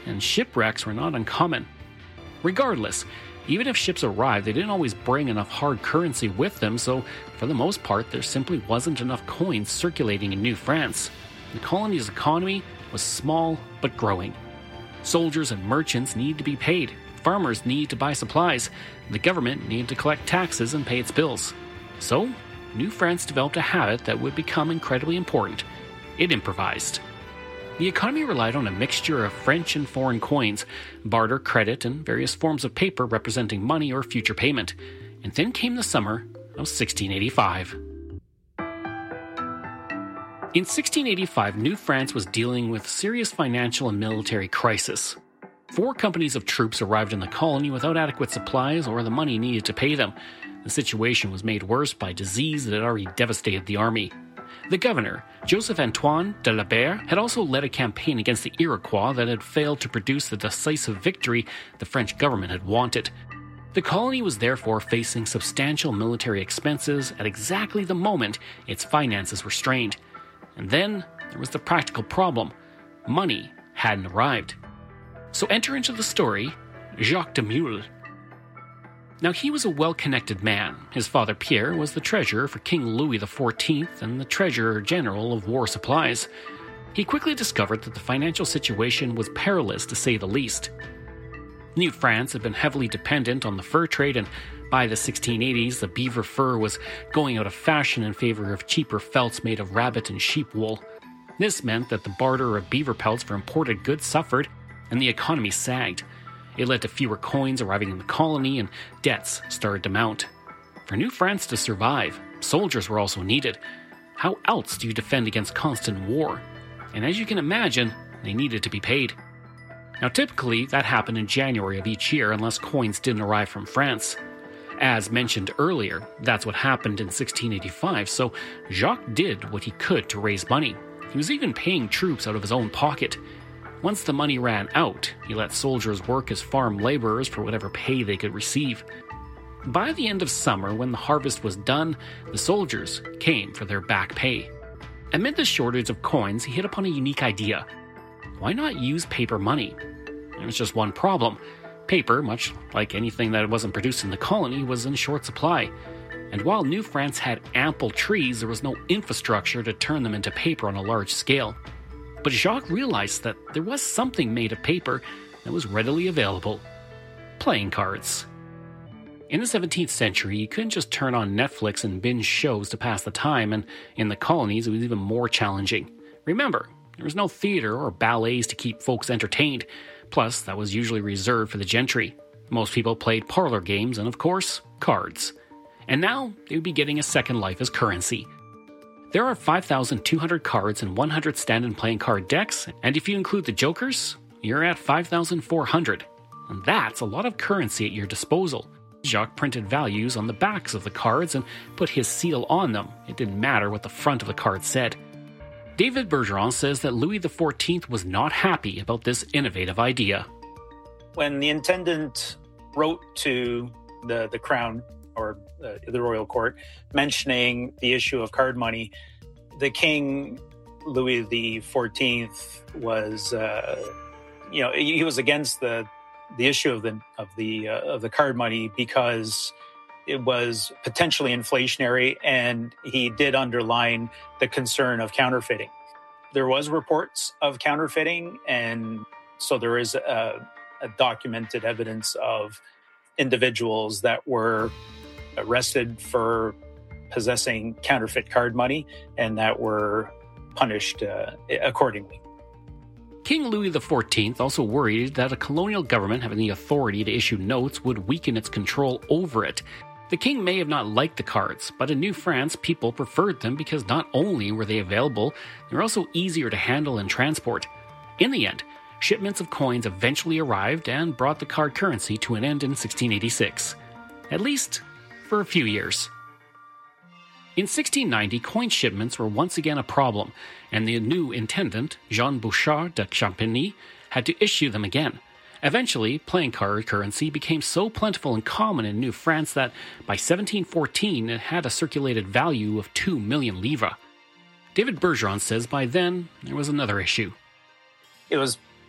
and shipwrecks were not uncommon. Regardless, even if ships arrived, they didn't always bring enough hard currency with them, so for the most part, there simply wasn't enough coins circulating in New France. The colony's economy was small but growing. Soldiers and merchants needed to be paid, farmers needed to buy supplies, the government needed to collect taxes and pay its bills. So, New France developed a habit that would become incredibly important. It improvised. The economy relied on a mixture of French and foreign coins, barter, credit, and various forms of paper representing money or future payment. And then came the summer of 1685. In 1685, New France was dealing with serious financial and military crisis. 4 companies of troops arrived in the colony without adequate supplies or the money needed to pay them. The situation was made worse by disease that had already devastated the army. The governor, Joseph-Antoine de la Barre, had also led a campaign against the Iroquois that had failed to produce the decisive victory the French government had wanted. The colony was therefore facing substantial military expenses at exactly the moment its finances were strained. And then there was the practical problem. Money hadn't arrived. So enter into the story Jacques de Mule. Now, he was a well-connected man. His father Pierre was the treasurer for King Louis XIV and the treasurer general of war supplies. He quickly discovered that the financial situation was perilous, to say the least. New France had been heavily dependent on the fur trade, and by the 1680s, the beaver fur was going out of fashion in favor of cheaper felts made of rabbit and sheep wool. This meant that the barter of beaver pelts for imported goods suffered, and the economy sagged. It led to fewer coins arriving in the colony, and debts started to mount. For New France to survive, soldiers were also needed. How else do you defend against constant war? And as you can imagine, they needed to be paid. Now typically, that happened in January of each year unless coins didn't arrive from France. As mentioned earlier, that's what happened in 1685, so Jacques did what he could to raise money. He was even paying troops out of his own pocket. Once the money ran out, he let soldiers work as farm laborers for whatever pay they could receive. By the end of summer, when the harvest was done, the soldiers came for their back pay. Amid the shortage of coins, he hit upon a unique idea. Why not use paper money? There was just one problem. Paper, much like anything that wasn't produced in the colony, was in short supply. And while New France had ample trees, there was no infrastructure to turn them into paper on a large scale. But Jacques realized that there was something made of paper that was readily available. Playing cards. In the 17th century, you couldn't just turn on Netflix and binge shows to pass the time, and in the colonies it was even more challenging. Remember, there was no theater or ballets to keep folks entertained, plus that was usually reserved for the gentry. Most people played parlor games and, of course, cards. And now they would be getting a second life as currency. There are 5,200 cards and 100 stand-and playing card decks, and if you include the jokers, you're at 5,400. And that's a lot of currency at your disposal. Jacques printed values on the backs of the cards and put his seal on them. It didn't matter what the front of the card said. David Bergeron says that Louis XIV was not happy about this innovative idea. When the intendant wrote to the crown, or the royal court, mentioning the issue of card money, the king, Louis XIV, was, he was against the issue of the card money because it was potentially inflationary, and he did underline the concern of counterfeiting. There was reports of counterfeiting, and so there is a documented evidence of individuals that were arrested for possessing counterfeit card money and that were punished accordingly. King Louis XIV also worried that a colonial government having the authority to issue notes would weaken its control over it. The king may have not liked the cards, but in New France, people preferred them because not only were they available, they were also easier to handle and transport. In the end, shipments of coins eventually arrived and brought the card currency to an end in 1686. At least for a few years. In 1690, coin shipments were once again a problem, and the new intendant, Jean Bouchard de Champigny, had to issue them again. Eventually, playing card currency became so plentiful and common in New France that by 1714 it had a circulated value of 2 million livres. David Bergeron says by then there was another issue. It was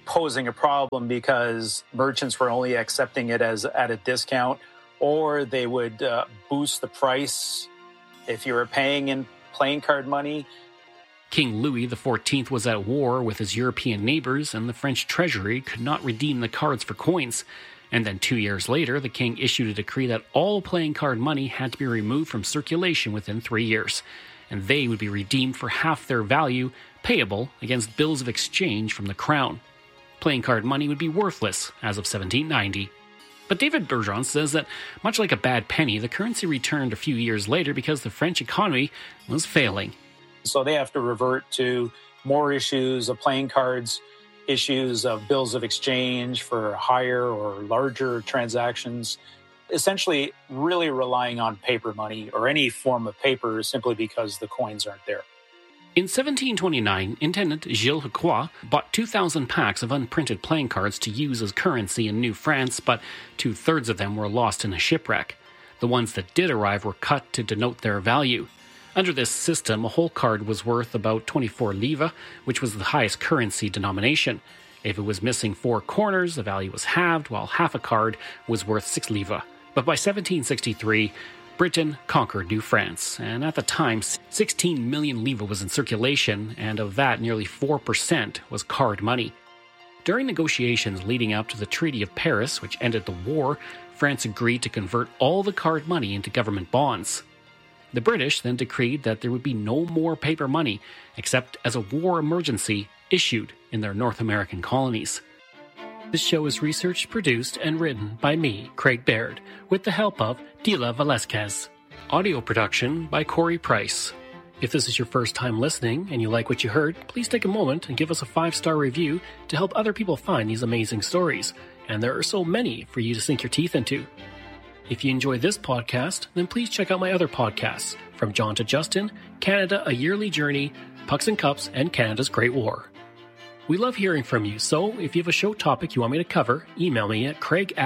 posing a problem because merchants were only accepting it as at a discount, or they would boost the price if you were paying in playing card money. King Louis XIV was at war with his European neighbors, and the French treasury could not redeem the cards for coins. And then 2 years later, the king issued a decree that all playing card money had to be removed from circulation within 3 years, and they would be redeemed for half their value, payable against bills of exchange from the crown. Playing card money would be worthless as of 1790. But David Bergeron says that, much like a bad penny, the currency returned a few years later because the French economy was failing. So they have to revert to more issues of playing cards, issues of bills of exchange for higher or larger transactions, essentially really relying on paper money or any form of paper simply because the coins aren't there. In 1729, Intendant Gilles Heuquois bought 2,000 packs of unprinted playing cards to use as currency in New France, but 2/3 of them were lost in a shipwreck. The ones that did arrive were cut to denote their value. Under this system, a whole card was worth about 24 livres, which was the highest currency denomination. If it was missing 4 corners, the value was halved, while half a card was worth 6 livres. But by 1763, Britain conquered New France, and at the time, 16 million livres was in circulation, and of that, nearly 4% was card money. During negotiations leading up to the Treaty of Paris, which ended the war, France agreed to convert all the card money into government bonds. The British then decreed that there would be no more paper money, except as a war emergency issued in their North American colonies. This show is researched, produced, and written by me, Craig Baird, with the help of Dila Velasquez. Audio production by Corey Price. If this is your first time listening and you like what you heard, please take a moment and give us a 5-star review to help other people find these amazing stories. And there are so many for you to sink your teeth into. If you enjoy this podcast, then please check out my other podcasts, From John to Justin, Canada, A Yearly Journey, Pucks and Cups, and Canada's Great War. We love hearing from you, so if you have a show topic you want me to cover, email me at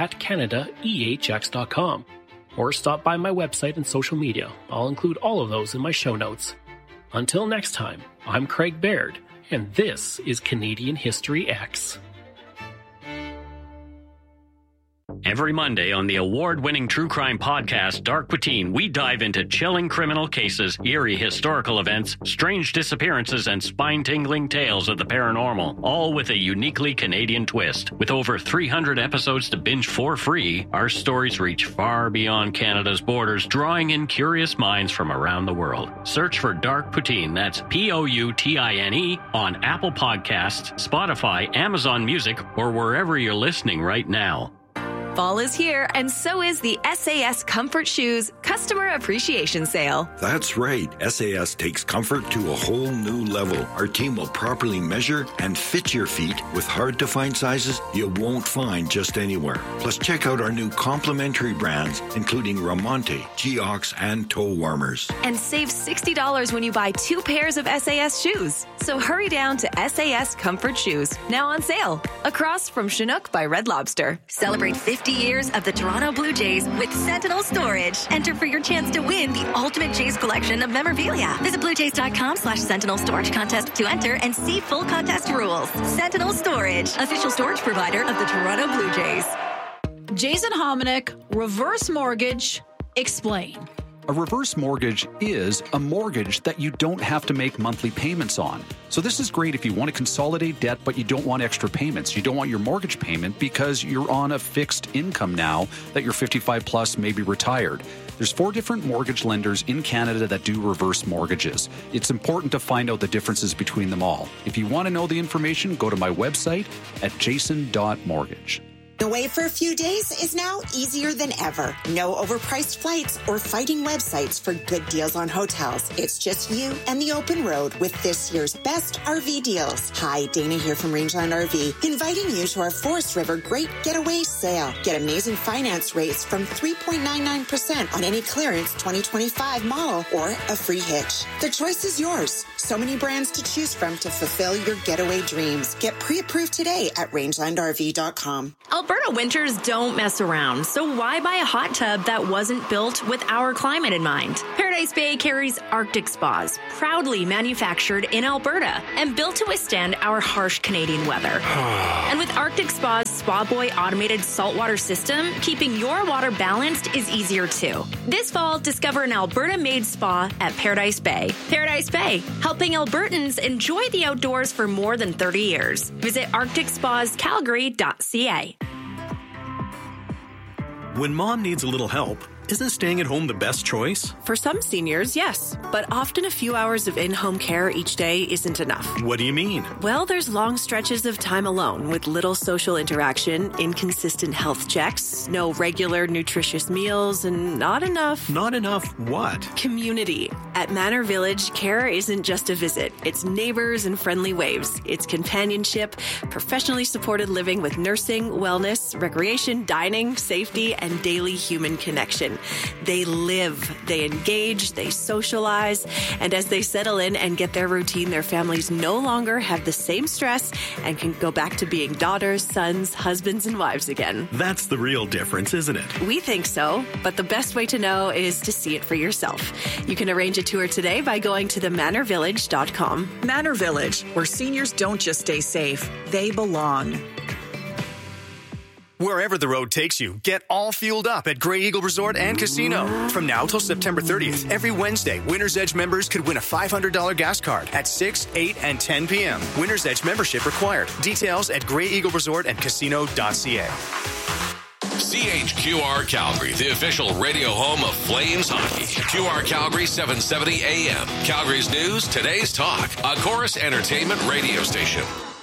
craig@canadaehx.com. Or stop by my website and social media. I'll include all of those in my show notes. Until next time, I'm Craig Baird, and this is Canadian History X. Every Monday on the award-winning true crime podcast, Dark Poutine, we dive into chilling criminal cases, eerie historical events, strange disappearances, and spine-tingling tales of the paranormal, all with a uniquely Canadian twist. With over 300 episodes to binge for free, our stories reach far beyond Canada's borders, drawing in curious minds from around the world. Search for Dark Poutine, that's Poutine, on Apple Podcasts, Spotify, Amazon Music, or wherever you're listening right now. Fall is here, and so is the SAS Comfort Shoes Customer Appreciation Sale. That's right. SAS takes comfort to a whole new level. Our team will properly measure and fit your feet with hard-to-find sizes you won't find just anywhere. Plus, check out our new complimentary brands, including Ramonte, Geox, and toe warmers. And save $60 when you buy 2 pairs of SAS shoes. So hurry down to SAS Comfort Shoes, now on sale, across from Chinook by Red Lobster. Celebrate 50 years of the Toronto Blue Jays with Sentinel Storage. Enter for your chance to win the ultimate Jays collection of memorabilia. Visit bluejays.com/Sentinel Storage Contest to enter and see full contest rules. Sentinel Storage, official storage provider of the Toronto Blue Jays. Jason Hominick, reverse mortgage, explain. A reverse mortgage is a mortgage that you don't have to make monthly payments on. So this is great if you want to consolidate debt, but you don't want extra payments. You don't want your mortgage payment because you're on a fixed income now that you're 55 plus, maybe retired. There's 4 different mortgage lenders in Canada that do reverse mortgages. It's important to find out the differences between them all. If you want to know the information, go to my website at jason.mortgage. Away for a few days is now easier than ever. No overpriced flights or fighting websites for good deals on hotels. It's just you and the open road with this year's best RV deals. Hi, Dana here from Rangeland RV, inviting you to our Forest River Great Getaway Sale. Get amazing finance rates from 3.99% on any clearance 2025 model or a free hitch. The choice is yours. So many brands to choose from to fulfill your getaway dreams. Get pre-approved today at rangelandrv.com. Alberta winters don't mess around, so why buy a hot tub that wasn't built with our climate in mind? Paradise Paradise Bay carries Arctic Spas, proudly manufactured in Alberta and built to withstand our harsh Canadian weather. And with Arctic Spa's Spa Boy automated saltwater system, keeping your water balanced is easier too. This fall, discover an Alberta-made spa at Paradise Bay. Paradise Bay, helping Albertans enjoy the outdoors for more than 30 years. Visit arcticspascalgary.ca. When mom needs a little help, isn't staying at home the best choice? For some seniors, yes. But often a few hours of in-home care each day isn't enough. What do you mean? Well, there's long stretches of time alone with little social interaction, inconsistent health checks, no regular nutritious meals, and not enough... Not enough what? Community. At Manor Village, care isn't just a visit. It's neighbors and friendly waves. It's companionship, professionally supported living with nursing, wellness, recreation, dining, safety, and daily human connection. They live, they engage, they socialize, and as they settle in and get their routine, their families no longer have the same stress and can go back to being daughters, sons, husbands, and wives again. That's the real difference, isn't it? We think so, but the best way to know is to see it for yourself. You can arrange a tour today by going to themanorvillage.com. Manor Village, where seniors don't just stay safe, they belong. Wherever the road takes you, get all fueled up at Grey Eagle Resort and Casino. From now till September 30th, every Wednesday, Winner's Edge members could win a $500 gas card at 6, 8, and 10 p.m. Winner's Edge membership required. Details at Grey Eagle Resort and Casino.ca. CHQR Calgary, the official radio home of Flames hockey. QR Calgary 770 AM. Calgary's news, today's talk. A Chorus Entertainment radio station.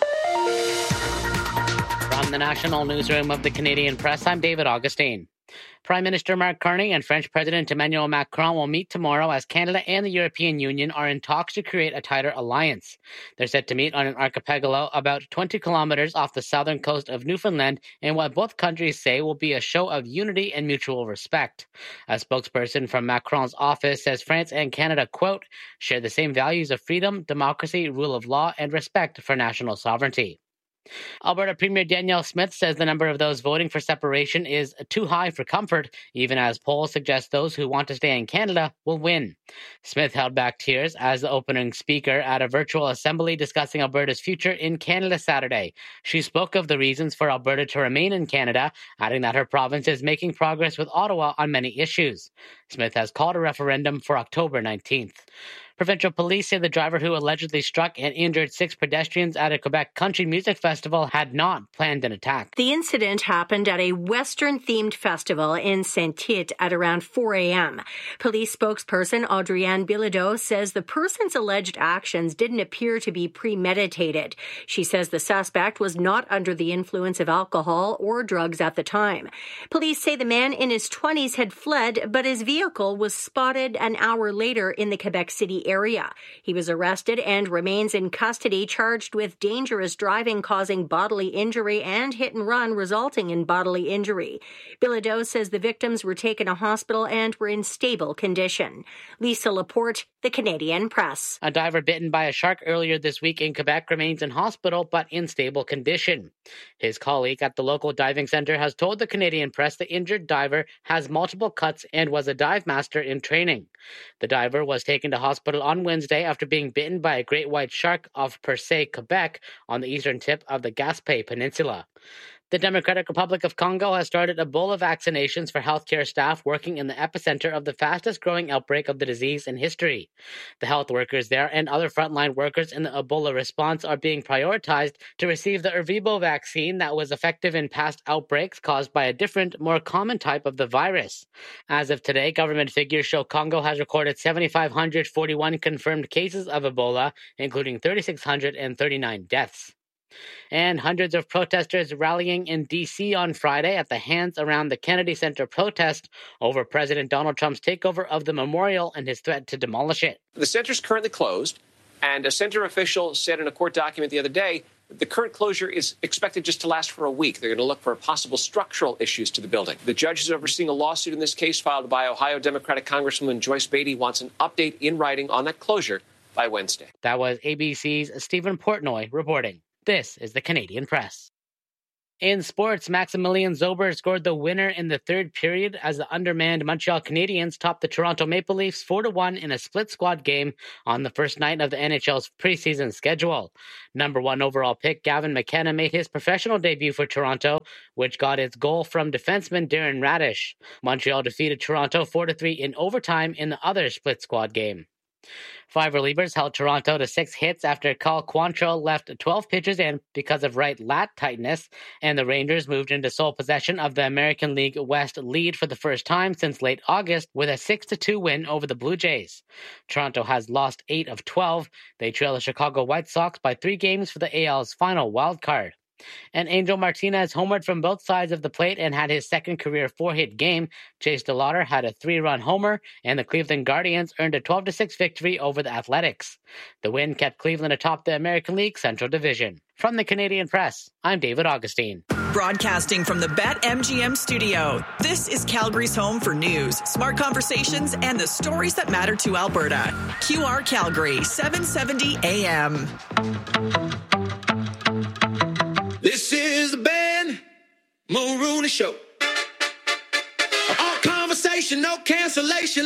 From the National Newsroom of the Canadian Press, I'm David Augustine. Prime Minister Mark Carney and French President Emmanuel Macron will meet tomorrow as Canada and the European Union are in talks to create a tighter alliance. They're set to meet on an archipelago about 20 kilometers off the southern coast of Newfoundland in what both countries say will be a show of unity and mutual respect. A spokesperson from Macron's office says France and Canada, quote, share the same values of freedom, democracy, rule of law, and respect for national sovereignty. Alberta Premier Danielle Smith says the number of those voting for separation is too high for comfort, even as polls suggest those who want to stay in Canada will win. Smith held back tears as the opening speaker at a virtual assembly discussing Alberta's future in Canada Saturday. She spoke of the reasons for Alberta to remain in Canada, adding that her province is making progress with Ottawa on many issues. Smith has called a referendum for October 19th. Provincial police say the driver who allegedly struck and injured 6 pedestrians at a Quebec country music festival had not planned an attack. The incident happened at a Western-themed festival in Saint-Tite at around 4 a.m. Police spokesperson Audrienne Bilodeau says the person's alleged actions didn't appear to be premeditated. She says the suspect was not under the influence of alcohol or drugs at the time. Police say the man in his 20s had fled, but his vehicle was spotted an hour later in the Quebec City area. He was arrested and remains in custody, charged with dangerous driving causing bodily injury and hit and run resulting in bodily injury. Bilodeau says the victims were taken to hospital and were in stable condition. Lisa Laporte, The Canadian Press. A diver bitten by a shark earlier this week in Quebec remains in hospital but in stable condition. His colleague at the local diving center has told the Canadian Press the injured diver has multiple cuts and was a dive master in training. The diver was taken to hospital on Wednesday after being bitten by a great white shark off Percé, Quebec, on the eastern tip of the Gaspé Peninsula. The Democratic Republic of Congo has started Ebola vaccinations for healthcare staff working in the epicenter of the fastest-growing outbreak of the disease in history. The health workers there and other frontline workers in the Ebola response are being prioritized to receive the Ervebo vaccine that was effective in past outbreaks caused by a different, more common type of the virus. As of today, government figures show Congo has recorded 7,541 confirmed cases of Ebola, including 3,639 deaths. And hundreds of protesters rallying in D.C. on Friday at the Hands Around the Kennedy Center protest over President Donald Trump's takeover of the memorial and his threat to demolish it. The center's currently closed, and a center official said in a court document the other day that the current closure is expected just to last for a week. They're going to look for possible structural issues to the building. The judge is overseeing a lawsuit in this case filed by Ohio Democratic Congresswoman Joyce Beatty, wants an update in writing on that closure by Wednesday. That was ABC's Stephen Portnoy reporting. This is the Canadian Press. In sports, Maximilian Zober scored the winner in the third period as the undermanned Montreal Canadiens topped the Toronto Maple Leafs 4-1 in a split squad game on the first night of the NHL's preseason schedule. Number 1 overall pick Gavin McKenna made his professional debut for Toronto, which got its goal from defenseman Darren Radish. Montreal defeated Toronto 4-3 in overtime in the other split squad game. 5 relievers held Toronto to 6 hits after Cal Quantrill left 12 pitches in because of right lat tightness, and the Rangers moved into sole possession of the American League West lead for the first time since late August with a 6-2 win over the Blue Jays. Toronto has lost 8 of 12. They trail the Chicago White Sox by 3 games for the AL's final wild card. And Angel Martinez homered from both sides of the plate and had his second career 4-hit game. Chase DeLauder had a 3-run homer, and the Cleveland Guardians earned a 12-6 victory over the Athletics. The win kept Cleveland atop the American League Central Division. From the Canadian Press, I'm David Augustine. Broadcasting from the BetMGM studio, this is Calgary's home for news, smart conversations, and the stories that matter to Alberta. QR Calgary, 770 AM. This is the Ben Mulrooney Show. All conversation, no cancellation.